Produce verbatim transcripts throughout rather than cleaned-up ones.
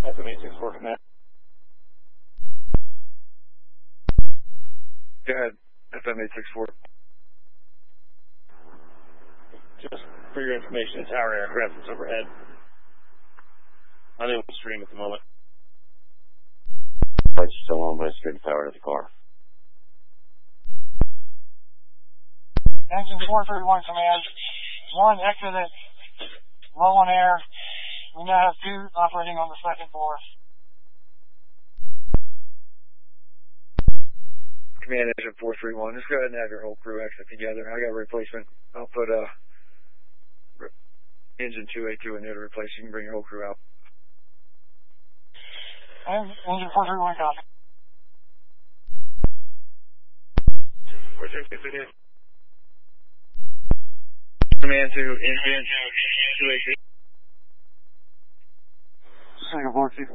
F M eight six four command. Go ahead, F M eight six four. Just for your information, tower aircraft is overhead. Unable to stream at the moment. Flight's still on, but it's straight tower to the car. Engine four three one command. One exited, low on air. We now have two operating on the second floor. Command engine four three one, just go ahead and have your whole crew exit together. I got a replacement. I'll put uh, re- engine two eighty-two in there to replace. You can bring your whole crew out. Engine four three one copy. Where's your ticket? Command to engine two eighty-two. Second floor two.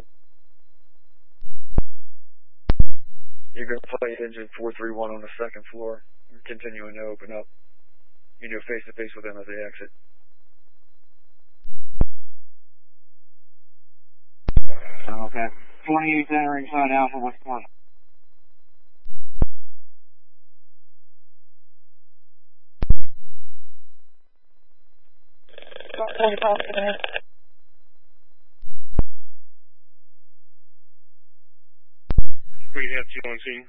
You're going to play engine four three one on the second floor. We're continuing to open up. You do face-to-face with them as they exit. Okay. twenty-eight entering side Alpha West one. forty-five command. We have two on scene.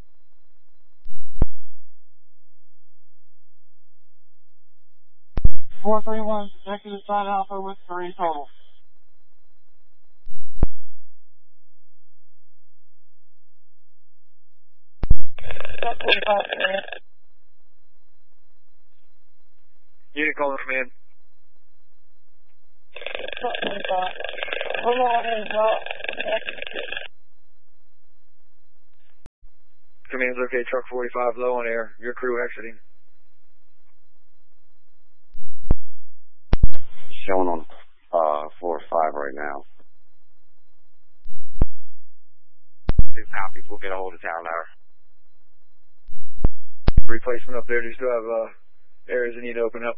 four three one, exited side Alpha with three total. forty-five command. Unit calling command. forty-five. Hold on, is not. Command's okay, truck forty-five low on air. Your crew exiting. Showing on uh, floor five right now. Two copies. We'll get a hold of tower tower. Replacement up there. Do you still have uh, areas that need to open up?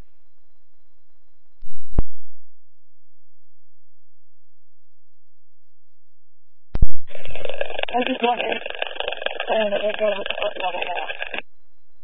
I just want to. And it goes up.